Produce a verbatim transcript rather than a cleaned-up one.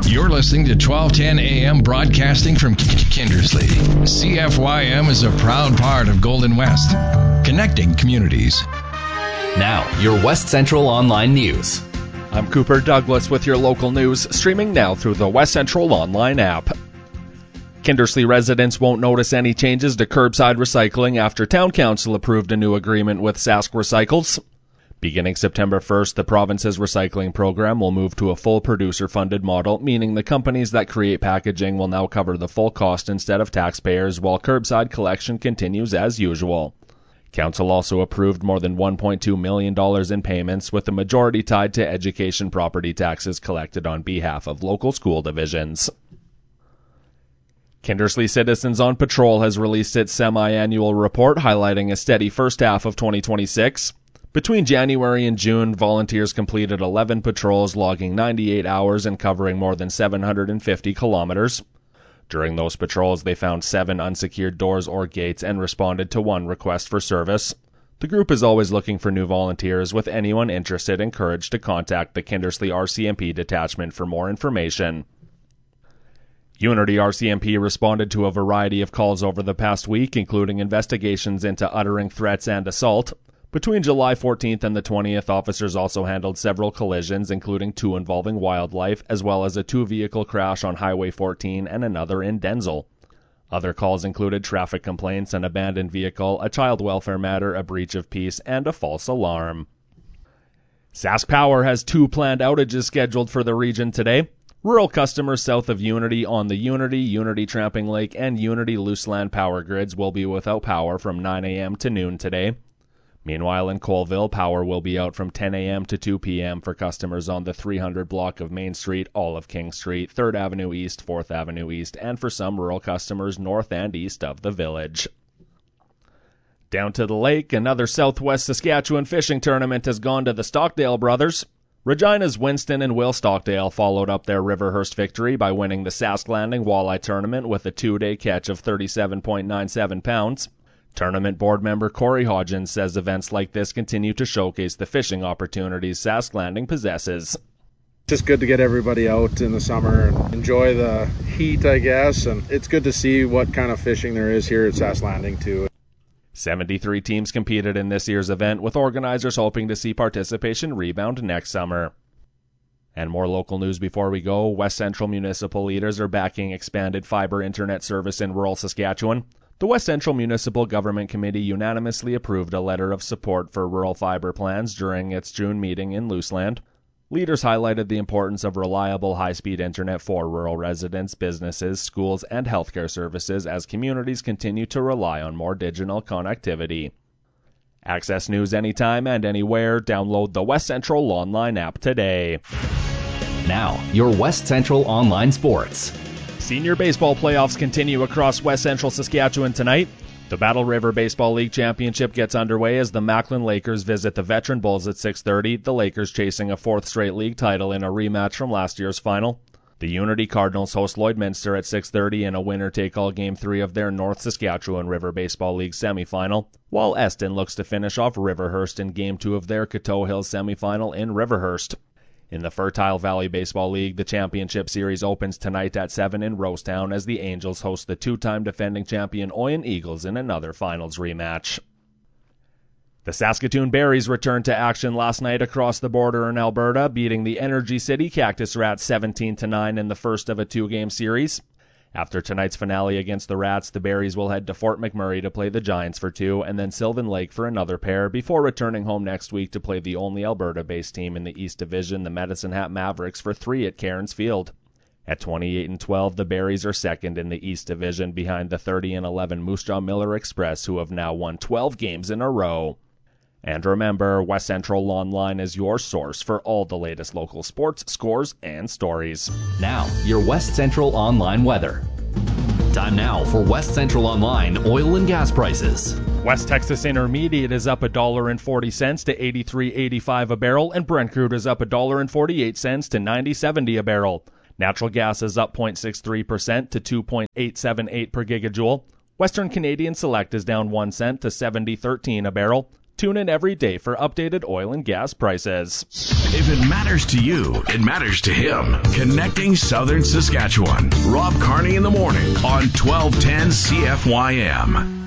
You're listening to twelve ten A M broadcasting from Kindersley. C F Y M is a proud part of Golden West, connecting communities. Now, your West Central Online News. I'm Cooper Douglas with your local news, streaming now through the West Central Online app. Kindersley residents won't notice any changes to curbside recycling after Town Council approved a new agreement with Sask Recycles. Beginning September first, the province's recycling program will move to a full producer-funded model, meaning the companies that create packaging will now cover the full cost instead of taxpayers, while curbside collection continues as usual. Council also approved more than one point two million dollars in payments, with the majority tied to education property taxes collected on behalf of local school divisions. Kindersley Citizens on Patrol has released its semi-annual report highlighting a steady first half of twenty twenty-six. Between January and June, volunteers completed eleven patrols, logging ninety-eight hours and covering more than seven hundred fifty kilometers. During those patrols, they found seven unsecured doors or gates and responded to one request for service. The group is always looking for new volunteers, with anyone interested encouraged to contact the Kindersley R C M P detachment for more information. Unity R C M P responded to a variety of calls over the past week, including investigations into uttering threats and assault. Between July fourteenth and the twentieth, officers also handled several collisions, including two involving wildlife, as well as a two-vehicle crash on Highway fourteen and another in Denzel. Other calls included traffic complaints, an abandoned vehicle, a child welfare matter, a breach of peace, and a false alarm. Sask Power has two planned outages scheduled for the region today. Rural customers south of Unity on the Unity, Unity Tramping Lake, and Unity Luseland power grids will be without power from nine a.m. to noon today. Meanwhile, in Colville, power will be out from ten a.m. to two p.m. for customers on the three hundred block of Main Street, all of King Street, third Avenue East, fourth Avenue East, and for some rural customers north and east of the village. Down to the lake, another Southwest Saskatchewan fishing tournament has gone to the Stockdale brothers. Regina's Winston and Will Stockdale followed up their Riverhurst victory by winning the Sask Landing Walleye Tournament with a two-day catch of thirty-seven point nine seven pounds. Tournament board member Corey Hodgins says events like this continue to showcase the fishing opportunities Sask Landing possesses. Just good to get everybody out in the summer and enjoy the heat, I guess, and it's good to see what kind of fishing there is here at Sask Landing too. seventy-three teams competed in this year's event, with organizers hoping to see participation rebound next summer. And more local news before we go. West Central municipal leaders are backing expanded fiber internet service in rural Saskatchewan. The West Central Municipal Government Committee unanimously approved a letter of support for rural fiber plans during its June meeting in Luseland. Leaders highlighted the importance of reliable high-speed internet for rural residents, businesses, schools, and healthcare services as communities continue to rely on more digital connectivity. Access news anytime and anywhere. Download the West Central Online app today. Now, your West Central Online Sports. Senior baseball playoffs continue across West Central Saskatchewan tonight. The Battle River Baseball League Championship gets underway as the Macklin Lakers visit the Veteran Bulls at six thirty, the Lakers chasing a fourth straight league title in a rematch from last year's final. The Unity Cardinals host Lloydminster at six thirty in a winner-take-all Game three of their North Saskatchewan River Baseball League semifinal, while Eston looks to finish off Riverhurst in Game two of their Coteau Hills semifinal in Riverhurst. In the Fertile Valley Baseball League, the championship series opens tonight at seven in Rosetown as the Angels host the two-time defending champion Oyen Eagles in another finals rematch. The Saskatoon Berries returned to action last night across the border in Alberta, beating the Energy City Cactus Rats seventeen to nine in the first of a two-game series. After tonight's finale against the Rats, the Berries will head to Fort McMurray to play the Giants for two, and then Sylvan Lake for another pair, before returning home next week to play the only Alberta-based team in the East Division, the Medicine Hat Mavericks, for three at Cairns Field. At twenty-eight and twelve, the Berries are second in the East Division behind the thirty and eleven Moose Jaw Miller Express, who have now won twelve games in a row. And remember, West Central Online is your source for all the latest local sports, scores, and stories. Now, your West Central Online weather. Time now for West Central Online oil and gas prices. West Texas Intermediate is up one dollar and forty cents to eighty-three eighty-five a barrel, and Brent crude is up one dollar and forty-eight cents to ninety seventy a barrel. Natural gas is up zero point six three percent to two point eight seven eight per gigajoule. Western Canadian Select is down one cent to seventy thirteen a barrel. Tune in every day for updated oil and gas prices. If it matters to you, it matters to him. Connecting Southern Saskatchewan. Rob Carney in the morning on twelve ten C F Y M.